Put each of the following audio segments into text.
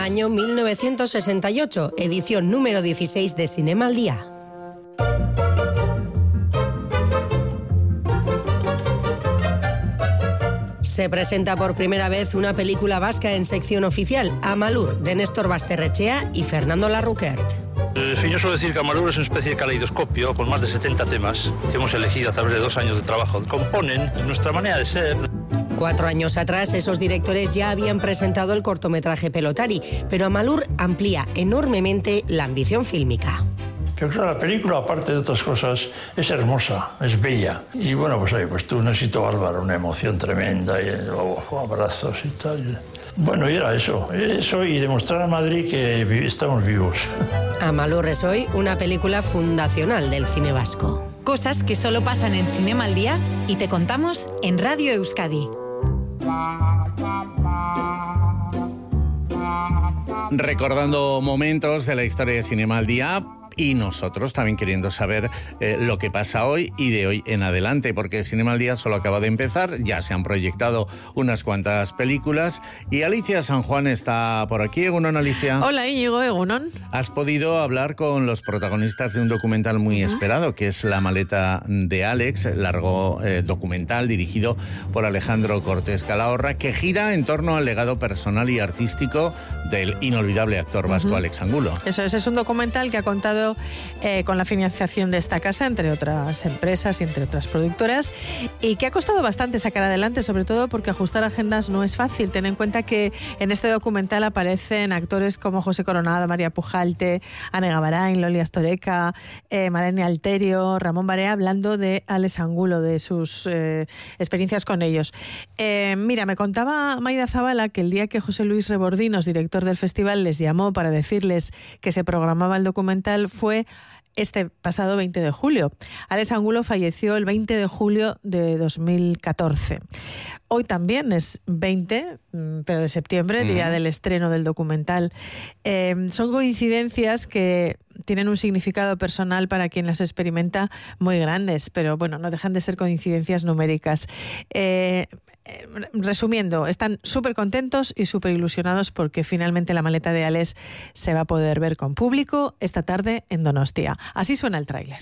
Año 1968, edición número 16 de Cinema al Día. Se presenta por primera vez una película vasca en sección oficial, Amalur, de Néstor Basterrechea y Fernando Larroquert. Yo suelo decir que Amalur es una especie de caleidoscopio con más de 70 temas que hemos elegido a través de 2 años de trabajo. Componen nuestra manera de ser. 4 años atrás, esos directores ya habían presentado el cortometraje Pelotari, pero Amalur amplía enormemente la ambición fílmica. Pero claro, la película, aparte de otras cosas, es hermosa, es bella. Y bueno, pues ahí, pues tuvo un éxito bárbaro, una emoción tremenda, y abrazos y tal. Bueno, y era eso y demostrar a Madrid que estamos vivos. Amalur es hoy una película fundacional del cine vasco. Cosas que solo pasan en Cinema al Día y te contamos en Radio Euskadi. Recordando momentos de la historia de Cinema al Día, y nosotros también queriendo saber lo que pasa hoy y de hoy en adelante, porque Cinema al Día solo acaba de empezar, ya se han proyectado unas cuantas películas y Alicia San Juan está por aquí. Egunon, Alicia. Hola, Íñigo, egunon. Has podido hablar con los protagonistas de un documental muy esperado, que es La maleta de Alex, largo documental dirigido por Alejandro Cortés Calahorra, que gira en torno al legado personal y artístico del inolvidable actor vasco Alex Angulo. Eso es un documental que ha contado con la financiación de esta casa, entre otras empresas y entre otras productoras, y que ha costado bastante sacar adelante, sobre todo porque ajustar agendas no es fácil. Ten en cuenta que en este documental aparecen actores como José Coronado, María Pujalte, Ane Gavarain, Loli Astoreca, Malenia Alterio, Ramón Barea, hablando de Alex Angulo, de sus experiencias con ellos. Mira, me contaba Maida Zabala que el día que José Luis Rebordinos, director del festival, les llamó para decirles que se programaba el documental fue este pasado 20 de julio. Alex Angulo falleció el 20 de julio de 2014. Hoy también es 20, pero de septiembre, día del estreno del documental. Son coincidencias que tienen un significado personal para quien las experimenta muy grandes, pero bueno, no dejan de ser coincidencias numéricas. Resumiendo, están súper contentos y súper ilusionados porque finalmente La maleta de Alex se va a poder ver con público esta tarde en Donostia. Así suena el tráiler.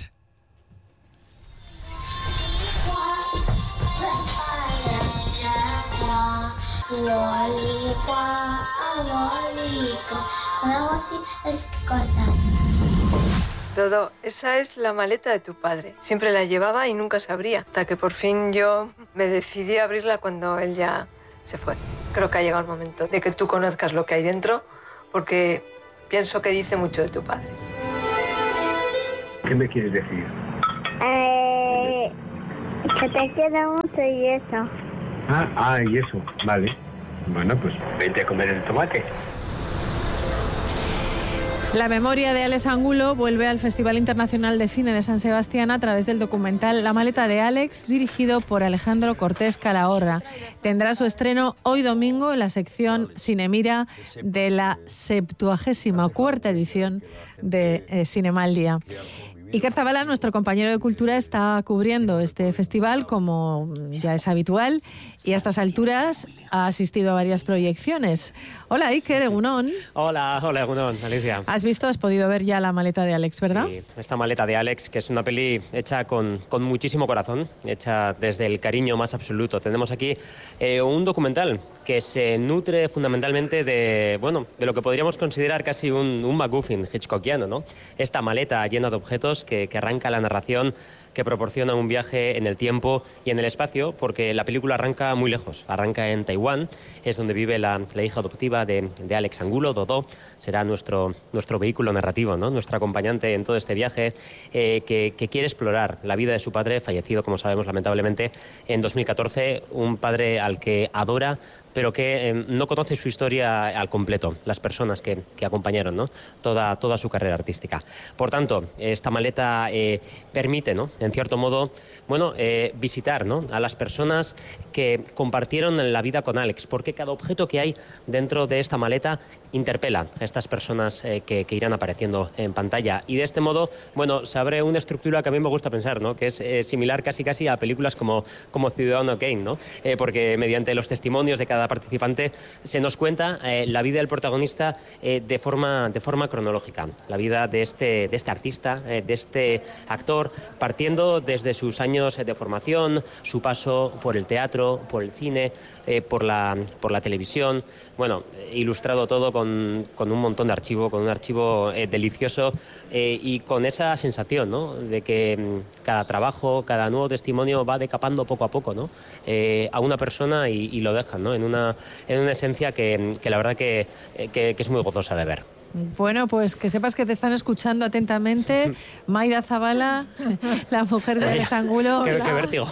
Algo así es que cortas. Dodo, esa es la maleta de tu padre. Siempre la llevaba y nunca se abría, hasta que por fin yo me decidí a abrirla cuando él ya se fue. Creo que ha llegado el momento de que tú conozcas lo que hay dentro, porque pienso que dice mucho de tu padre. ¿Qué me quieres decir? Que te quiero mucho y eso. Y eso, vale. Bueno, pues vete a comer el tomate. La memoria de Alex Angulo vuelve al Festival Internacional de Cine de San Sebastián a través del documental La maleta de Alex, dirigido por Alejandro Cortés Calahorra. Tendrá su estreno hoy domingo en la sección Cinemira de la 74ª edición de Cinema al Día. Iker Zabala, nuestro compañero de Cultura, está cubriendo este festival como ya es habitual y a estas alturas ha asistido a varias proyecciones. Hola Iker, egunon. Hola egunon, Alicia. Has podido ver ya La maleta de Alex, ¿verdad? Sí, esta maleta de Alex, que es una peli hecha con muchísimo corazón, hecha desde el cariño más absoluto. Tenemos aquí un documental que se nutre fundamentalmente de lo que podríamos considerar casi un MacGuffin hitchcockiano, ¿no? Esta maleta llena de objetos que arranca la narración, que proporciona un viaje en el tiempo y en el espacio, porque la película arranca muy lejos, arranca en Taiwán, es donde vive la hija adoptiva de Alex Angulo, Dodo. Será nuestro vehículo narrativo, ¿no? Nuestro acompañante en todo este viaje, que quiere explorar la vida de su padre, fallecido, como sabemos, lamentablemente, en 2014, un padre al que adora, pero que no conoce su historia al completo, las personas que acompañaron, ¿no? toda su carrera artística. Por tanto, esta maleta permite, ¿no?, en cierto modo, bueno, visitar, ¿no?, a las personas que compartieron la vida con Alex, porque cada objeto que hay dentro de esta maleta interpela a estas personas que irán apareciendo en pantalla. Y de este modo, bueno, se abre una estructura que a mí me gusta pensar, ¿no?, que es similar casi a películas como Ciudadano Kane, ¿no?, porque mediante los testimonios de cada participante se nos cuenta la vida del protagonista de forma cronológica, la vida de este artista, de este actor, partiendo desde sus años de formación, su paso por el teatro, por el cine, por la televisión, bueno, ilustrado todo con un montón de archivo, con un archivo delicioso y con esa sensación, ¿no?, de que cada trabajo, cada nuevo testimonio va decapando poco a poco, ¿no?, a una persona y lo dejan, ¿no?, en una esencia que la verdad que es muy gozosa de ver. Bueno, pues que sepas que te están escuchando atentamente Maida Zabala, la mujer de Alex Angulo. ¡Qué vértigo!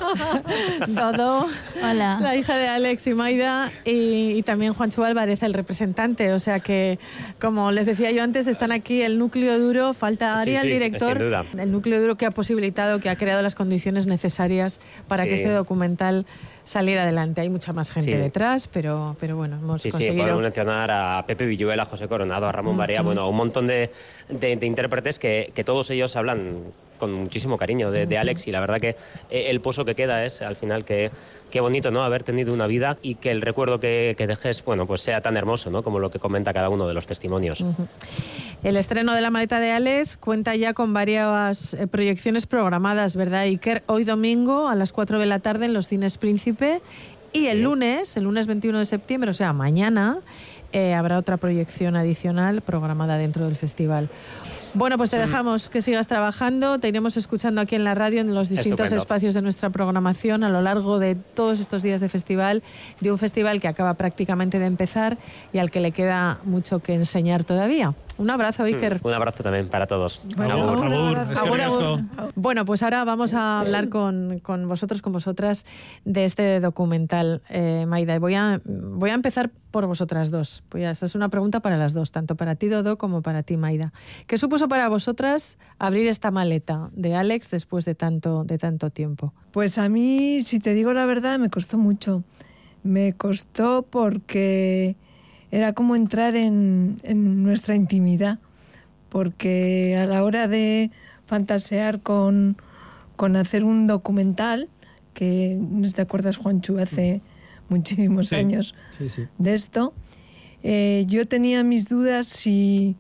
Dodó, hola, la hija de Alex y Maida, y también Juancho Álvarez, el representante. O sea que, como les decía yo antes, están aquí el núcleo duro, falta Ari, el director, sin duda. El núcleo duro que ha posibilitado, que ha creado las condiciones necesarias para que este documental salir adelante. Hay mucha más gente detrás, pero bueno, hemos conseguido... Sí, podemos mencionar a Pepe Villuela, a José Coronado, a Ramón Barea, bueno, a un montón de intérpretes que todos ellos hablan con muchísimo cariño de Alex, y la verdad que el pozo que queda es, al final, qué bonito, ¿no?, haber tenido una vida y que el recuerdo que dejes, bueno, pues sea tan hermoso, ¿no?, como lo que comenta cada uno de los testimonios. El estreno de La maleta de Alex cuenta ya con varias proyecciones programadas, ¿verdad, Iker? Hoy domingo a las 4 de la tarde en los Cines Príncipe, y el lunes 21 de septiembre, o sea, mañana, habrá otra proyección adicional programada dentro del festival. Bueno, pues te dejamos que sigas trabajando, te iremos escuchando aquí en la radio, en los distintos espacios de nuestra programación a lo largo de todos estos días de festival, de un festival que acaba prácticamente de empezar y al que le queda mucho que enseñar todavía. Un abrazo, Iker. Un abrazo también para todos. Bueno, agur. Bueno, pues ahora vamos a hablar con vosotros, con vosotras, de este documental, Maida. Y voy a empezar por vosotras dos. Pues esta es una pregunta para las dos, tanto para ti, Dodó, como para ti, Maida. ¿Qué supuso para vosotras abrir esta maleta de Alex después de tanto tiempo? Pues a mí, si te digo la verdad, me costó mucho. Me costó porque era como entrar en nuestra intimidad, porque a la hora de fantasear con hacer un documental, que no te acuerdas, Juanchu, hace muchísimos años de esto, yo tenía mis dudas si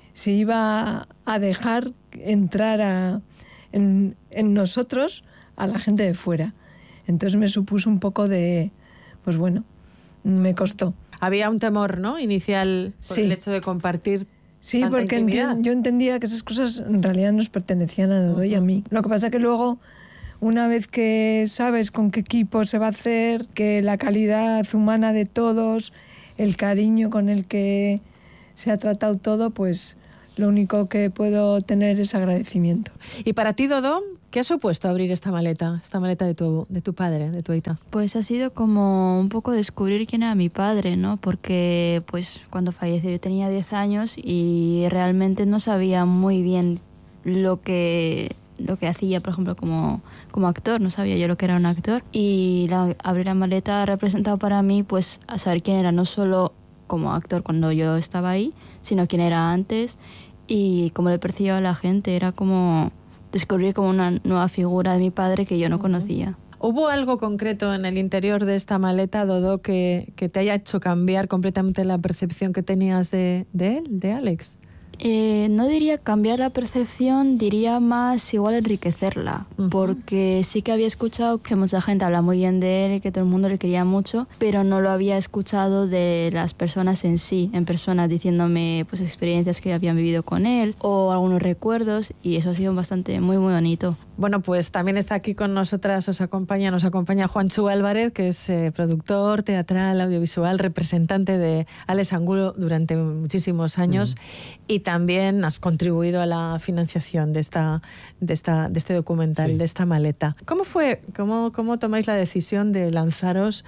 iba a dejar entrar en nosotros a la gente de fuera. Entonces me supuso un poco de, pues bueno, me costó. Había un temor, ¿no?, inicial por el hecho de compartir. Sí, porque yo entendía que esas cosas en realidad nos pertenecían a Dodó y a mí. Lo que pasa es que luego, una vez que sabes con qué equipo se va a hacer, que la calidad humana de todos, el cariño con el que se ha tratado todo, pues lo único que puedo tener es agradecimiento. ¿Y para ti, Dodó, qué ha supuesto abrir esta maleta de tu padre, de tu aita? Pues ha sido como un poco descubrir quién era mi padre, ¿no? Porque pues cuando falleció yo tenía 10 años y realmente no sabía muy bien lo que hacía, por ejemplo, como actor. No sabía yo lo que era un actor. Y abrir la maleta ha representado para mí pues a saber quién era, no solo como actor cuando yo estaba ahí, sino quién era antes y cómo le percibía a la gente. Era como descubrir como una nueva figura de mi padre que yo no conocía. ¿Hubo algo concreto en el interior de esta maleta, Dodó, que te haya hecho cambiar completamente la percepción que tenías de él, de Alex? No diría cambiar la percepción, diría más igual enriquecerla, porque sí que había escuchado que mucha gente habla muy bien de él y que todo el mundo le quería mucho, pero no lo había escuchado de las personas en sí, en persona, diciéndome pues experiencias que habían vivido con él o algunos recuerdos, y eso ha sido bastante muy bonito. Bueno, pues también está aquí con nosotras, nos acompaña Juanchu Álvarez, que es productor teatral, audiovisual, representante de Alex Angulo durante muchísimos años, y también has contribuido a la financiación de este documental, de esta maleta. ¿Cómo fue? ¿Cómo tomáis la decisión de lanzaros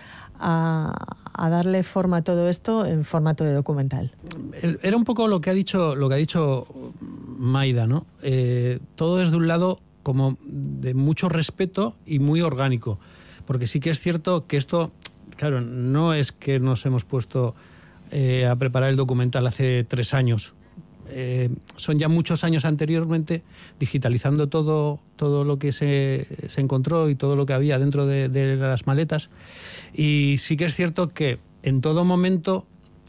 a darle forma a todo esto en formato de documental? Era un poco lo que ha dicho Maida, ¿no? Todo desde un lado como de mucho respeto y muy orgánico. Porque sí que es cierto que esto, claro, no es que nos hemos puesto a preparar el documental hace 3 años. Son ya muchos años anteriormente digitalizando todo lo que se encontró y todo lo que había dentro de las maletas. Y sí que es cierto que en todo momento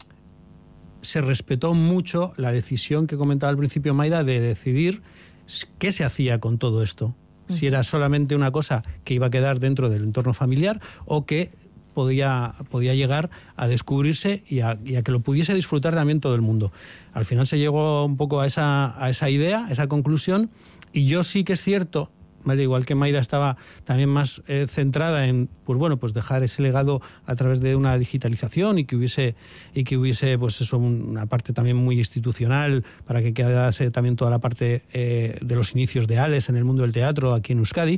se respetó mucho la decisión que comentaba al principio Maida de decidir qué se hacía con todo esto. Si era solamente una cosa que iba a quedar dentro del entorno familiar o que podía llegar a descubrirse y a que lo pudiese disfrutar también todo el mundo. Al final se llegó un poco a esa idea, a esa conclusión, y yo sí que es cierto, ¿vale? Igual que Maida estaba también más centrada en pues dejar ese legado a través de una digitalización y que hubiese pues eso, una parte también muy institucional para que quedase también toda la parte de los inicios de Ales en el mundo del teatro aquí en Euskadi.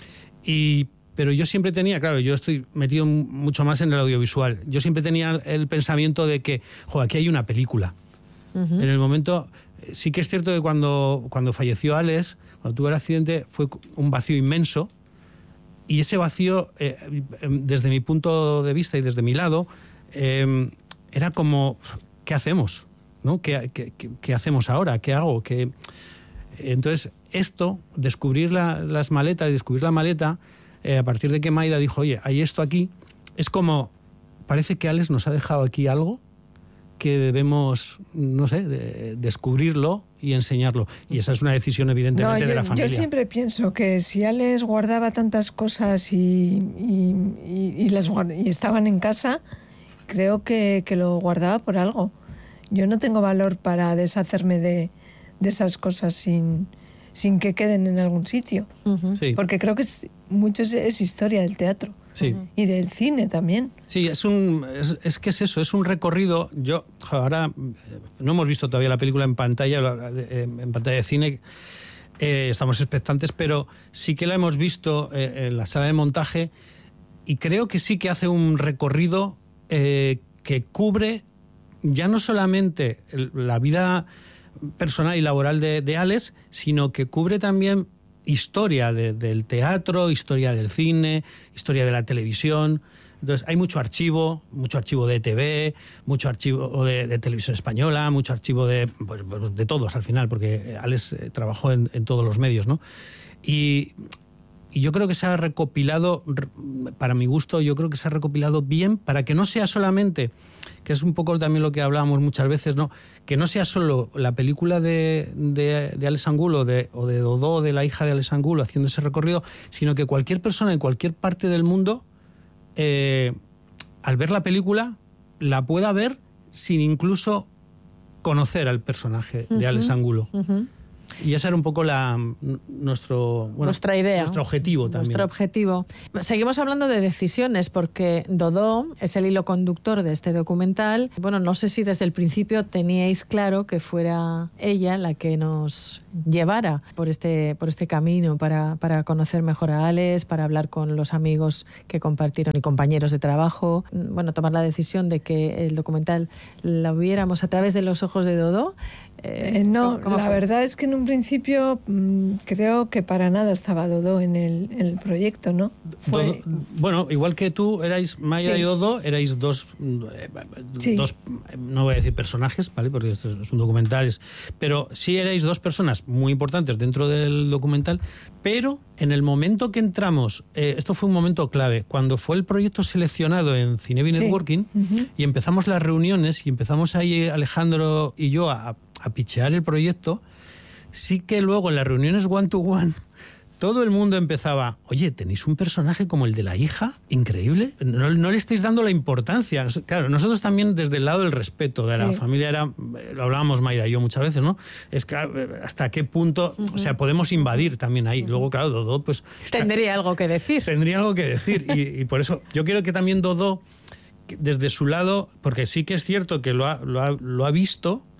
Pero yo siempre tenía, claro, yo estoy metido mucho más en el audiovisual, yo siempre tenía el pensamiento de que, aquí hay una película. En el momento, sí que es cierto que cuando falleció Ales, cuando tuvo el accidente, fue un vacío inmenso, y ese vacío, desde mi punto de vista y desde mi lado, era como, ¿qué hacemos? ¿No? ¿Qué hacemos ahora? ¿Qué hago? Entonces, descubrir las maletas y descubrir la maleta, a partir de que Maida dijo, oye, hay esto aquí, es como, parece que Alex nos ha dejado aquí algo que debemos, no sé, descubrirlo y enseñarlo. Y esa es una decisión evidentemente de la familia. Yo siempre pienso que si Alex guardaba tantas cosas y estaban en casa, creo que lo guardaba por algo. Yo no tengo valor para deshacerme de esas cosas sin que queden en algún sitio. Sí. Porque creo que mucho es historia del teatro. Sí. Y del cine también. Sí, es que es eso, es un recorrido. Yo ahora no hemos visto todavía la película en pantalla de cine, estamos expectantes, pero sí que la hemos visto en la sala de montaje, y creo que sí que hace un recorrido que cubre ya no solamente la vida personal y laboral de Alex, sino que cubre también historia del teatro, historia del cine, historia de la televisión. Entonces hay mucho archivo de ETV, mucho archivo de televisión española, mucho archivo de todos al final, porque Alex trabajó en todos los medios, ¿no? Y yo creo que se ha recopilado, para mi gusto, yo creo que se ha recopilado bien, para que no sea solamente, que es un poco también lo que hablábamos muchas veces, ¿no? Que no sea solo la película de Alex Angulo o de Dodó, de la hija de Alex Angulo, haciendo ese recorrido, sino que cualquier persona en cualquier parte del mundo, al ver la película, la pueda ver sin incluso conocer al personaje de Alex Angulo. Y esa era un poco nuestra idea, nuestro objetivo también. Nuestro objetivo. Seguimos hablando de decisiones, porque Dodó es el hilo conductor de este documental. Bueno, no sé si desde el principio teníais claro que fuera ella la que nos llevara por este camino para conocer mejor a Alex, para hablar con los amigos que compartieron y compañeros de trabajo. Bueno, tomar la decisión de que el documental lo viéramos a través de los ojos de Dodó. No, la verdad es que en un principio creo que para nada estaba Dodó en el proyecto, ¿no? Bueno, igual que tú erais Maida y Dodó, erais dos, no voy a decir personajes, ¿vale? Porque esto es un documental, pero sí erais dos personas muy importantes dentro del documental, pero en el momento que entramos, esto fue un momento clave, cuando fue el proyecto seleccionado en Cinebi Networking, y empezamos las reuniones y empezamos ahí Alejandro y yo a pichear el proyecto, sí que luego en las reuniones one to one todo el mundo empezaba, oye, ¿tenéis un personaje como el de la hija? Increíble. No le estáis dando la importancia. Claro, nosotros también desde el lado del respeto de la familia, lo hablábamos Maida y yo muchas veces, ¿no? Es que hasta qué punto, o sea, podemos invadir también ahí. Luego, claro, Dodó, pues... Tendría algo que decir. Tendría algo que decir. Y por eso yo quiero que también Dodó, desde su lado, porque sí que es cierto que lo ha visto,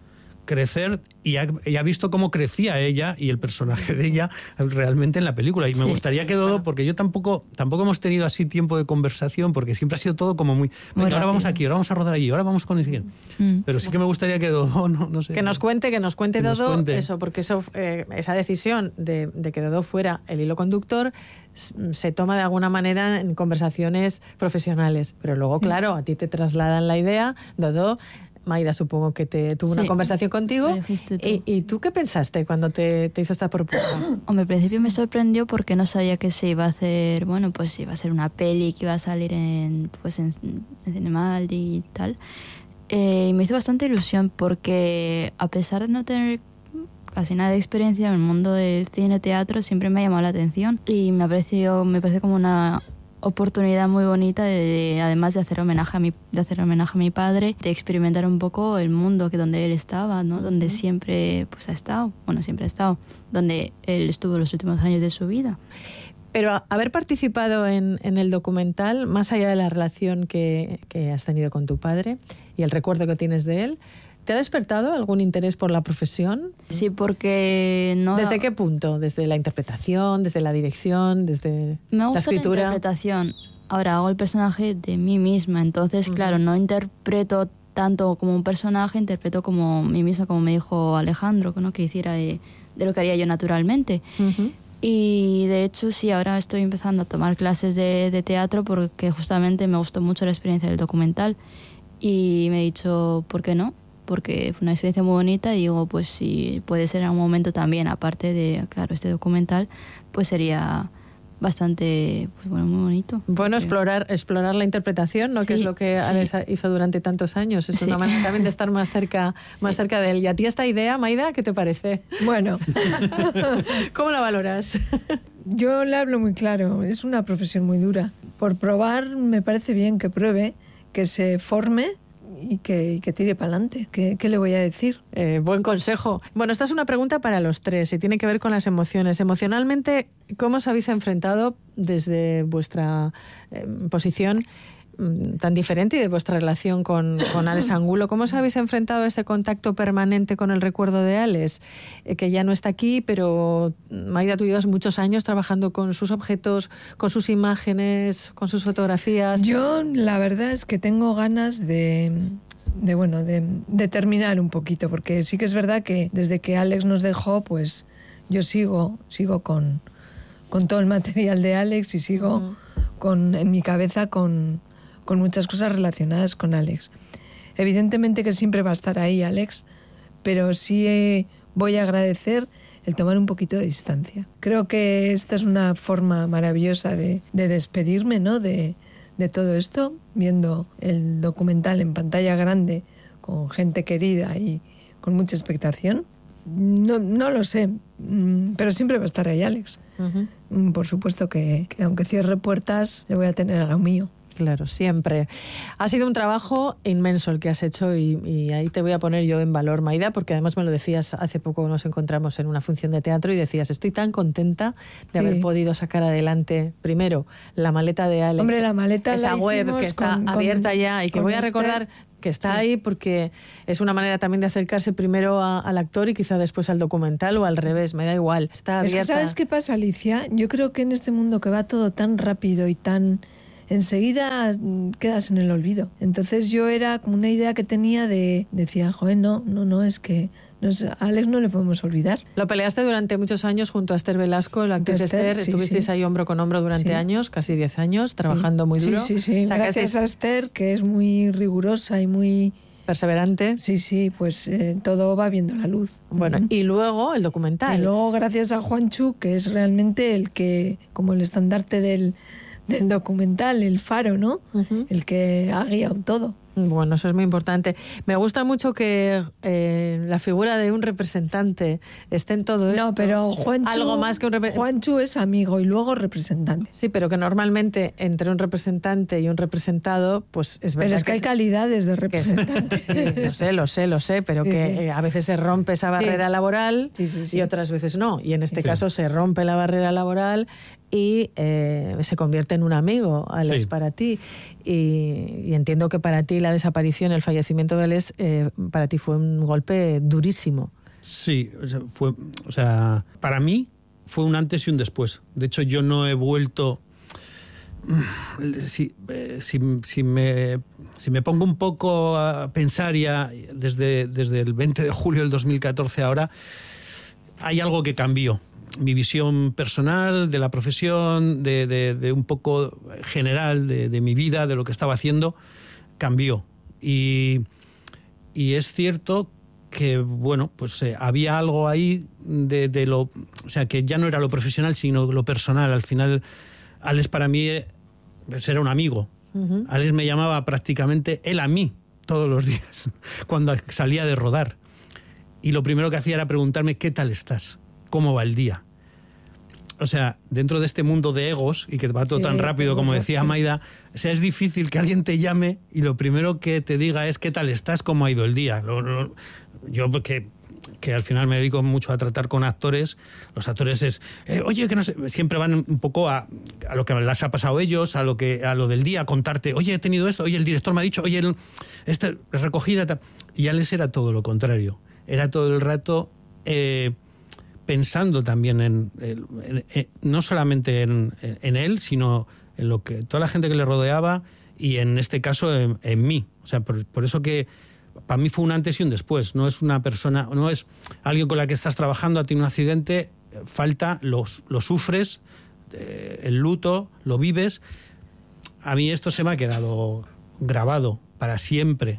crecer y ha visto cómo crecía ella y el personaje de ella realmente en la película. Y me gustaría que Dodo, porque yo tampoco hemos tenido así tiempo de conversación, porque siempre ha sido todo como muy venga, ahora vamos aquí, ahora vamos a rodar allí, ahora vamos con el siguiente. Pero sí que me gustaría que Dodo, no sé. Que nos cuente Dodo eso, porque esa decisión de que Dodo fuera el hilo conductor se toma de alguna manera en conversaciones profesionales. Pero luego, claro, a ti te trasladan la idea, Dodo. Maida, supongo que tuvo una conversación contigo. ¿Y tú qué pensaste cuando te hizo esta propuesta? Hombre, al principio me sorprendió porque no sabía que se iba a hacer, pues iba a ser una peli que iba a salir en Cinemaldi y tal. Y me hizo bastante ilusión porque a pesar de no tener casi nada de experiencia en el mundo del cine-teatro, siempre me ha llamado la atención y me parece como una oportunidad muy bonita además de hacer homenaje a mi padre, de experimentar un poco el mundo donde él estaba, ¿no? Donde siempre ha estado, donde él estuvo los últimos años de su vida. Pero haber participado en el documental, más allá de la relación que has tenido con tu padre y el recuerdo que tienes de él, ¿te ha despertado algún interés por la profesión? Sí, porque no... ¿Desde qué punto? ¿Desde la interpretación, desde la dirección, desde la escritura? Me gusta la interpretación. Ahora hago el personaje de mí misma, entonces, claro, no interpreto tanto como un personaje, interpreto como mí misma, como me dijo Alejandro, ¿no? Que hiciera de lo que haría yo naturalmente. Y de hecho, sí, ahora estoy empezando a tomar clases de teatro porque justamente me gustó mucho la experiencia del documental y me he dicho, ¿por qué no? Porque fue una experiencia muy bonita y digo, pues si puede ser en un momento también, aparte de, claro, este documental, pues sería bastante, muy bonito. Bueno, explorar la interpretación, ¿no? Sí, que es lo que Alex hizo durante tantos años. Es una manera también de estar más cerca de él. ¿Y a ti esta idea, Maida, qué te parece? Bueno. ¿Cómo la valoras? Yo le hablo muy claro, es una profesión muy dura. Por probar, me parece bien que pruebe, que se forme y que tire para adelante. ¿Qué le voy a decir? Buen consejo. Bueno, esta es una pregunta para los tres y tiene que ver con las emociones. Emocionalmente, ¿cómo os habéis enfrentado desde vuestra posición tan diferente y de vuestra relación con Alex Angulo? ¿Cómo os habéis enfrentado a ese contacto permanente con el recuerdo de Alex? Que ya no está aquí, pero Maida, tú llevas muchos años trabajando con sus objetos, con sus imágenes, con sus fotografías. Yo la verdad es que tengo ganas de terminar un poquito, porque sí que es verdad que desde que Alex nos dejó, pues yo sigo con todo el material de Alex y sigo en mi cabeza con muchas cosas relacionadas con Alex. Evidentemente que siempre va a estar ahí Alex, pero sí voy a agradecer el tomar un poquito de distancia. Creo que esta es una forma maravillosa de despedirme, ¿no? de todo esto, viendo el documental en pantalla grande, con gente querida y con mucha expectación. No lo sé, pero siempre va a estar ahí Alex. Por supuesto que aunque cierre puertas, le voy a tener a lo mío. Claro, siempre. Ha sido un trabajo inmenso el que has hecho y ahí te voy a poner yo en valor, Maida, porque además me lo decías hace poco, nos encontramos en una función de teatro y decías, estoy tan contenta de haber podido sacar adelante, primero, la maleta de Alex. Hombre, la maleta esa web que está abierta ya y que voy a recordar que está ahí porque es una manera también de acercarse primero al actor y quizá después al documental o al revés, me da igual. Está abierta. Es que ¿sabes qué pasa, Alicia? Yo creo que en este mundo que va todo tan rápido y tan... enseguida quedas en el olvido. Entonces yo era como una idea que tenía decía, joder, no, es que a Alex no le podemos olvidar. Lo peleaste durante muchos años junto a Esther Velasco, la actriz Esther, estuvisteis ahí hombro con hombro durante años, casi 10 años, trabajando muy duro. Sí. Gracias a Esther, que es muy rigurosa y muy... perseverante. Sí, pues todo va viendo la luz. Bueno, y luego el documental. Y luego gracias a Juanchu, que es realmente el que, como el estandarte del documental, el faro, ¿no? El que ha guiado todo. Bueno, eso es muy importante. Me gusta mucho que la figura de un representante esté en todo esto. No, pero Juanchu, algo más que un Juanchu es amigo y luego representante. Sí, pero que normalmente entre un representante y un representado, pues es verdad. Pero es que hay calidades de representante. Sí, lo sé, pero que a veces se rompe esa barrera laboral y otras veces no. Y en este caso se rompe la barrera laboral y se convierte en un amigo, Alex, Sí. para ti. Y entiendo que para ti la desaparición, el fallecimiento de Alex, para ti fue un golpe durísimo. Sí, para mí fue un antes y un después. De hecho, yo no he vuelto... Si me pongo un poco a pensar ya desde el 20 de julio del 2014 ahora, hay algo que cambió. Mi visión personal, de la profesión, de un poco general de mi vida, de lo que estaba haciendo, cambió. Y es cierto que, bueno, pues había algo ahí de lo... O sea, que ya no era lo profesional, sino lo personal. Al final, Alex para mí pues, era un amigo. Uh-huh. Alex me llamaba prácticamente él a mí todos los días, cuando salía de rodar. Y lo primero que hacía era preguntarme, ¿qué tal estás? ¿Cómo va el día? O sea, dentro de este mundo de egos, y que va todo tan rápido, como decía Maida, o sea, es difícil que alguien te llame y lo primero que te diga es ¿qué tal estás? ¿Cómo ha ido el día? Yo, que al final me dedico mucho a tratar con actores, los actores es, oye, que no sé, siempre van un poco a lo que les ha pasado a ellos, a lo del día, a contarte, oye, he tenido esto, oye, el director me ha dicho, oye, recogida, tal. Y Alex era todo lo contrario. Era todo el rato pensando también no solamente en él, sino en lo que toda la gente que le rodeaba y en este caso en mí. O sea, por eso que para mí fue un antes y un después. No es una persona, no es alguien con la que estás trabajando, ha tenido un accidente, falta, lo sufres, el luto, lo vives. A mí esto se me ha quedado grabado para siempre.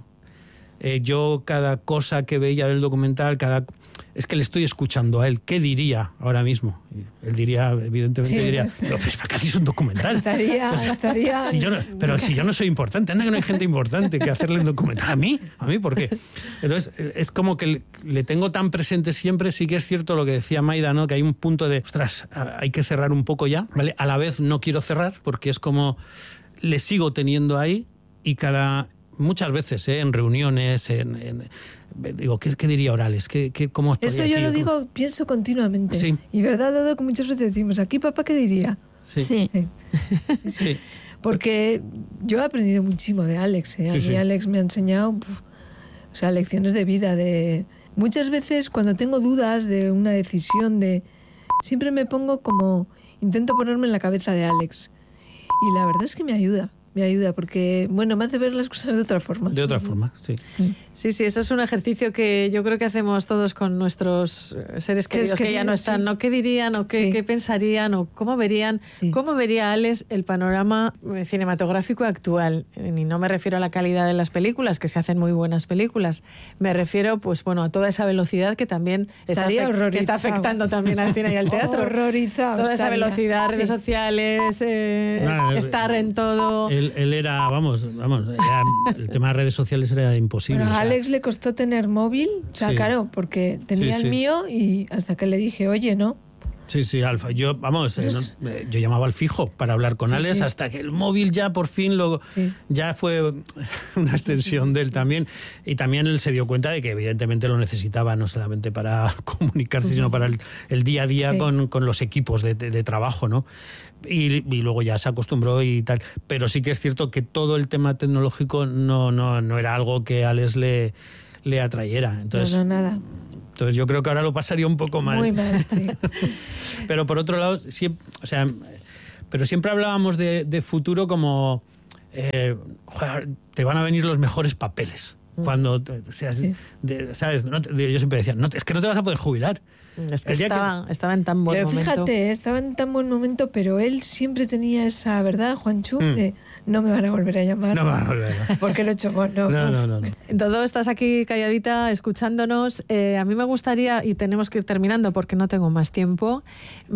Yo cada cosa que veía del documental, es que le estoy escuchando a él. ¿Qué diría ahora mismo? Él diría, evidentemente, diría, pero pues, ¿para qué haces un documental? Estaría... Si yo no soy importante, anda que no hay gente importante que hacerle un documental. ¿A mí? ¿Por qué? Entonces, es como que le tengo tan presente siempre. Sí que es cierto lo que decía Maida, ¿no? Que hay un punto de, ostras, hay que cerrar un poco ya, ¿vale? A la vez no quiero cerrar, porque es como, le sigo teniendo ahí y muchas veces, en reuniones, digo, ¿qué diría Orales? ¿Cómo eso yo aquí? Lo digo, pienso continuamente. Sí. Y verdad, dado que muchas veces decimos, aquí papá, ¿qué diría? Sí. Sí. Porque yo he aprendido muchísimo de Alex. A mí Alex me ha enseñado lecciones de vida. Muchas veces cuando tengo dudas de una decisión, siempre me pongo intento ponerme en la cabeza de Alex. Y la verdad es que me ayuda porque, bueno, me hace ver las cosas de otra forma. De otra forma, sí. Sí, eso es un ejercicio que yo creo que hacemos todos con nuestros seres queridos que ya no están, sí. ¿No? ¿Qué dirían o qué pensarían o cómo verían? Sí. ¿Cómo vería Alex el panorama cinematográfico actual? Y no me refiero a la calidad de las películas, que se hacen muy buenas películas. Me refiero, pues bueno, a toda esa velocidad que también está afectando también al cine y al teatro. Horrorizado. Toda esa velocidad, redes sociales, estar en todo... Él era, el tema de redes sociales era imposible. Pero a Alex le costó tener móvil, claro, porque tenía el mío y hasta que le dije, oye, ¿no? Sí, Alfa. Yo llamaba al fijo para hablar con Alex hasta que el móvil ya por fin ya fue una extensión de él también. Y también él se dio cuenta de que evidentemente lo necesitaba no solamente para comunicarse, sino para el día a día con los equipos de trabajo, ¿no? Y luego ya se acostumbró y tal. Pero sí que es cierto que todo el tema tecnológico no era algo que a Alex le atrayera. Entonces, no, nada. Entonces yo creo que ahora lo pasaría un poco mal. Muy mal, sí. Pero por otro lado, pero siempre hablábamos de futuro como te van a venir los mejores papeles. Cuando seas, ¿sabes? Yo siempre decía, es que no te vas a poder jubilar. Es que estaba en tan buen momento. Fíjate, estaba en tan buen momento, pero él siempre tenía esa, ¿verdad, Juanchu? De no me van a volver a llamar. No me van a volver a llamar. Porque lo he hecho no. No. Todo estás aquí calladita, escuchándonos. A mí me gustaría, y tenemos que ir terminando porque no tengo más tiempo,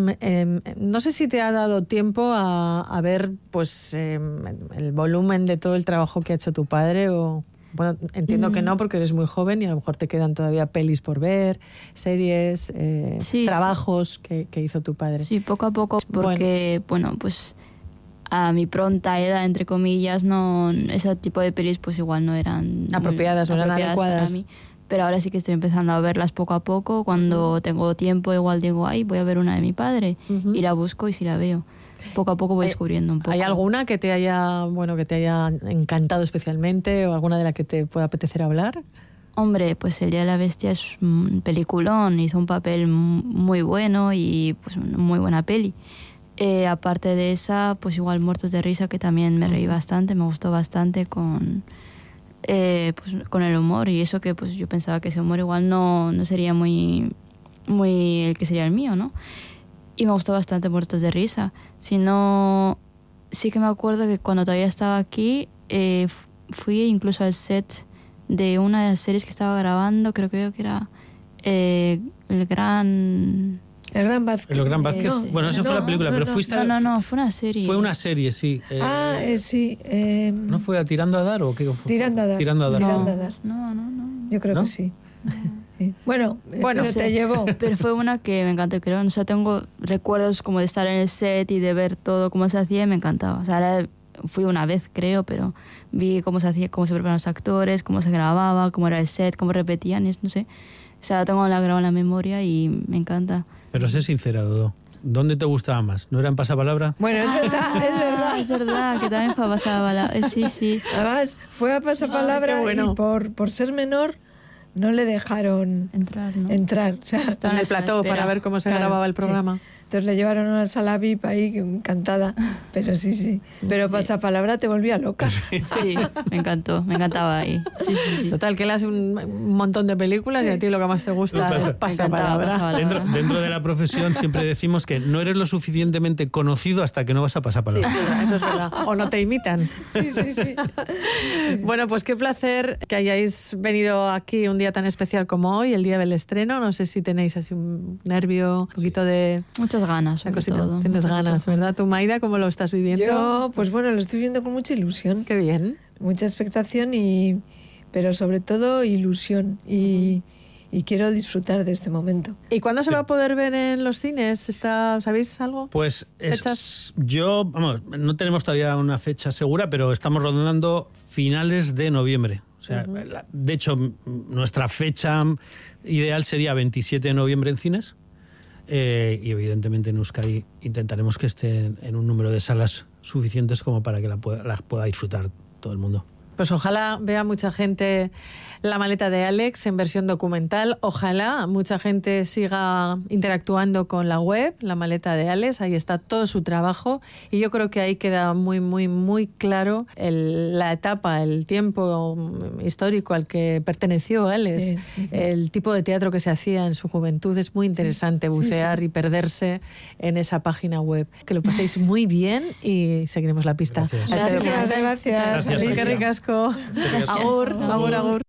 no sé si te ha dado tiempo a ver pues el volumen de todo el trabajo que ha hecho tu padre o... Bueno, entiendo que no, porque eres muy joven y a lo mejor te quedan todavía pelis por ver, series, trabajos que hizo tu padre. Sí, poco a poco, porque, pues a mi pronta edad, entre comillas, ese tipo de pelis pues igual no eran apropiadas, no eran adecuadas para mí. Pero ahora sí que estoy empezando a verlas poco a poco. Cuando tengo tiempo, igual digo, voy a ver una de mi padre, y la busco y sí la veo. poco a poco voy descubriendo un poco. ¿Hay alguna que te haya encantado especialmente o alguna de la que te pueda apetecer hablar? Hombre, pues El Día de la Bestia es un peliculón, hizo un papel muy bueno y pues una muy buena peli. Aparte de esa, pues igual Muertos de Risa, que también me reí bastante, me gustó bastante con el humor, y eso que pues yo pensaba que ese humor igual no sería muy el que sería el mío, ¿no? Y me gustó bastante Muertos de Risa. Si no, sí que me acuerdo que cuando todavía estaba aquí, fui incluso al set de una de las series que estaba grabando, creo que era El Gran Vázquez. No, bueno, esa fue la película, pero fuiste... No, fue una serie. Fue una serie, sí. Sí. ¿No fue a Tirando a Dar o qué? Tirando a Dar. Tirando a Dar. No. Yo creo que sí. Sí. Bueno, sí, te llevó. Pero fue una que me encantó, creo. O sea, tengo recuerdos como de estar en el set y de ver todo cómo se hacía y me encantaba. O sea, fui una vez, creo, pero vi cómo se hacía, cómo se preparaban los actores, cómo se grababa, cómo era el set, cómo repetían, no sé. O sea, la tengo grabada en la memoria y me encanta. Pero sé sincera, Dodo. ¿Dónde te gustaba más? ¿No era en Pasapalabra? Bueno, Es verdad, que también fue a Pasapalabra. Sí. Además, fue a Pasapalabra y por ser menor no le dejaron entrar. O sea, estaba en el plató para ver cómo se grababa el programa. Sí. Entonces le llevaron a una sala VIP ahí, encantada. Pero sí. Pero Pasapalabra te volvía loca. Sí, me encantaba ahí. Sí. Total, que él hace un montón de películas y a ti lo que más te gusta es Pasapalabra. Dentro de la profesión siempre decimos que no eres lo suficientemente conocido hasta que no vas a Pasapalabra. Sí, eso es verdad. O no te imitan. Sí. Bueno, pues qué placer que hayáis venido aquí un día tan especial como hoy, el día del estreno. No sé si tenéis así un nervio, un poquito de... Muchas ganas, sobre todo. Tienes ganas, ¿verdad? ¿Tú, Maida, cómo lo estás viviendo? Yo, pues bueno, lo estoy viendo con mucha ilusión. Qué bien. Mucha expectación, pero sobre todo ilusión. Y quiero disfrutar de este momento. ¿Y cuándo se va a poder ver en los cines? ¿Sabéis algo? Pues no tenemos todavía una fecha segura, pero estamos rondando finales de noviembre. O sea, de hecho, nuestra fecha ideal sería 27 de noviembre en cines. Y evidentemente en Euskadi intentaremos que esté en un número de salas suficientes como para que la pueda disfrutar todo el mundo. Pues ojalá vea mucha gente La maleta de Alex en versión documental. Ojalá mucha gente siga interactuando con la web, La maleta de Alex. Ahí está todo su trabajo. Y yo creo que ahí queda muy, muy, muy claro la etapa, el tiempo histórico al que perteneció Alex. Sí. El tipo de teatro que se hacía en su juventud. Es muy interesante bucear y perderse en esa página web. Que lo paséis muy bien y seguiremos la pista. Gracias. Qué ricasco. Agur.